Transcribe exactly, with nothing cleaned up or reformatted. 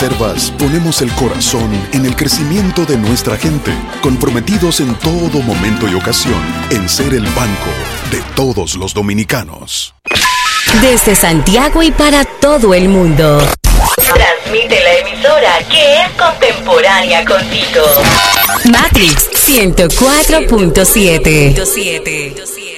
Banreservas ponemos el corazón en el crecimiento de nuestra gente, comprometidos en todo momento y ocasión en ser el banco de todos los dominicanos. Desde Santiago y para todo el mundo. Transmite la emisora que es contemporánea contigo. Matrix ciento cuatro punto siete.